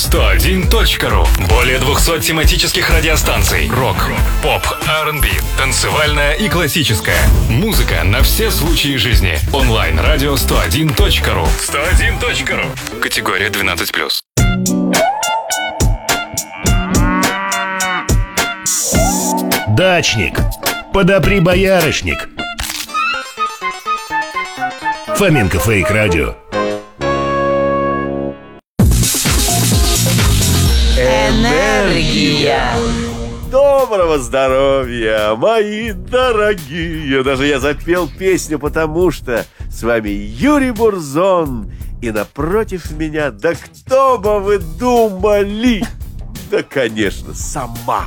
101.ru. Более 200 тематических радиостанций. Рок, поп, R&B, танцевальная и классическая. Музыка на все случаи жизни. Онлайн-радио 101.ru. 101.ru. Категория 12+. Дачник, подопри боярышник. Фоменко Фейк Радио. Энергия. Доброго здоровья, мои дорогие! Даже я запел песню, потому что с вами Юрий Бурзон. И напротив меня, да кто бы вы думали? Да, конечно, сама.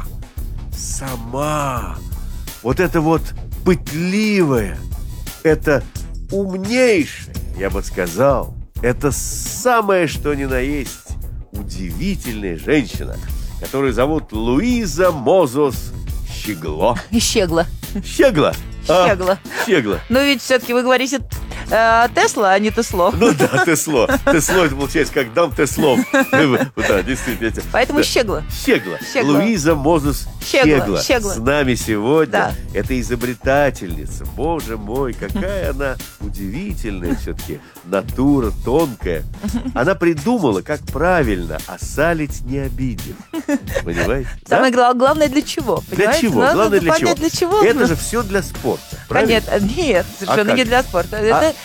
Вот это вот пытливая, это умнейшая, я бы сказал, это самое что ни на есть удивительная женщина, которую зовут Луиза Мозос Щегло. Щегла. Щегла. Щегла. Но ведь все-таки вы говорите Тесла, а не Тесло. Ну да, Тесло. Тесло, это получается как дам Теслов. Да, действительно. Поэтому Щегла. Щегла. Луиза Мозос Щегла. Щегла. С нами сегодня. Да. Это изобретательница. Боже мой, какая она удивительная все-таки. Натура тонкая. Она придумала, как правильно осалить, не обидев. Понимаете? Самое главное для чего? Для чего? Надо Главное для понять, чего? для чего. Это же все для спорта. Правильно? Нет, совершенно как? не для спорта. Это,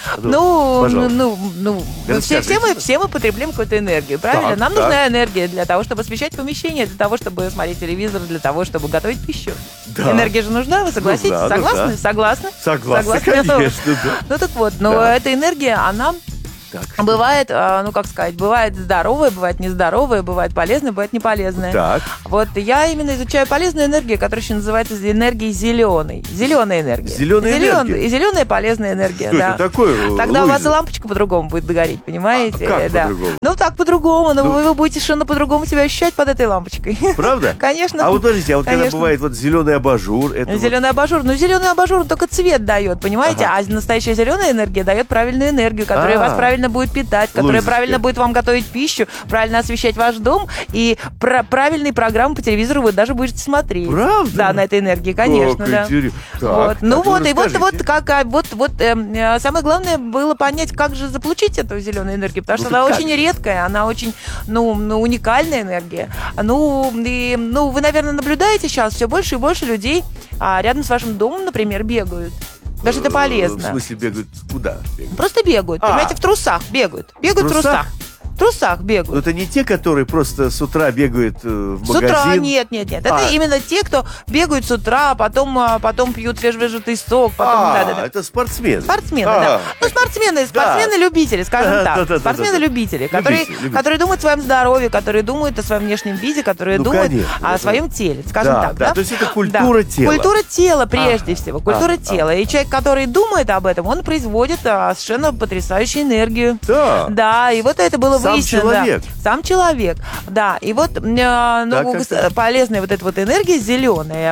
Расскажите. все мы потребляем какую-то энергию, правильно? Так, Нам так. нужна энергия для того, чтобы освещать помещение, для того, чтобы смотреть телевизор, для того, чтобы готовить пищу. Да. Энергия же нужна, вы согласитесь? Нужна, Согласны? нужна. Согласны? Согласна, конечно, да. Ну так вот, но Да. эта энергия, она Так. бывает, бывает здоровая, бывает нездоровая, бывает полезная, бывает неполезная. Так. Вот я именно изучаю полезную энергию, которая еще называется энергией зеленой. Зеленая энергия. Зеленая энергия? И зеленая полезная энергия, Что да. это такое, Тогда у вас и Луиза? лампочка по-другому будет гореть, понимаете? Как Да. по-другому? Ну так по-другому, но вы будете совершенно по-другому себя ощущать под этой лампочкой. Правда? Конечно. А вот подождите, а вот когда Конечно. бывает вот зеленый абажур, это вот- Зеленый абажур. Ну, зеленый абажур он только цвет дает, понимаете? Ага. А настоящая зеленая энергия дает правильную энергию, которая вас правильно будет питать, которая Луизочка. правильно будет вам готовить пищу, правильно освещать ваш дом, и правильные программы по телевизору вы даже будете смотреть. Правда? Да, на этой энергии, конечно, Как да. интересно. Так, Вот. Ну так, вот, и расскажите. самое главное было понять, как же заполучить эту зеленую энергию, потому что Ну, она так как очень же? редкая, она очень, уникальная энергия. Вы, наверное, наблюдаете сейчас, все больше и больше людей рядом с вашим домом, например, бегают. Потому что это полезно. В смысле бегают куда? Бегают? Просто бегают, понимаете, в трусах бегают. Бегают в трусах. В трусах Ну, бегают. это не те, которые просто с утра бегают в С утра магазин. нет. Это именно те, кто бегают с утра, потом пьют свежевыжатый сок, потом да. Это спортсмены. Спортсмены, да. Ну, спортсмены-любители, скажем так. Да. Спортсмены-любители, Любители. которые думают о своем здоровье, которые думают о своем внешнем виде, которые Ну, думают конечно, о да. своем теле, скажем Да, так. да, то есть это культура тела. Культура тела, прежде всего. Культура тела. И человек, который думает об этом, он производит совершенно потрясающую энергию. Да. Да, и вот это было Сам выяснено. человек. Да. Сам человек, да. И вот так. полезная вот эта вот энергия зеленая,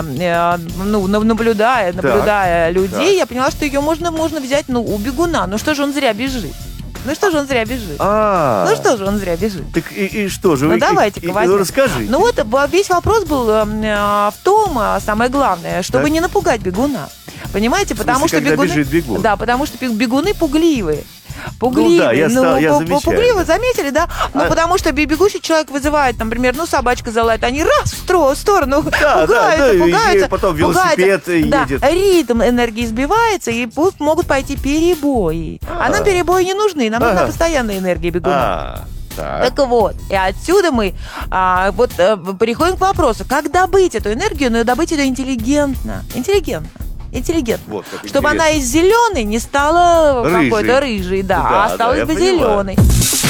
наблюдая людей, так. я поняла, что ее можно взять, у бегуна. Ну что же он зря бежит? Ну что же он зря бежит? Так и что же? Ну, вы- давайте-ка и- возьмем. расскажите. Ну вот весь вопрос был в том, самое главное, чтобы Так. не напугать бегуна. Понимаете? Потому что когда бегуны... бежит бегун? Да, потому что бегуны пугливые. да, я замечаю. Пугливо, заметили, да? Ну, А- потому что бегущий человек вызывает, например, собачка залает, они раз в сторону Да, пугаются, и потом велосипед Да, едет. ритм энергии сбивается, и могут пойти перебои. А нам перебои не нужны, нам нужна Ага. постоянная энергия бегуна. Так. Так вот, и отсюда мы переходим к вопросу, как добыть эту энергию, но добыть ее интеллигентно. Вот как Чтобы интересно. она из зеленой не стала Рыжей. какой-то рыжей, Да, а осталась я бы понимаю. зеленой.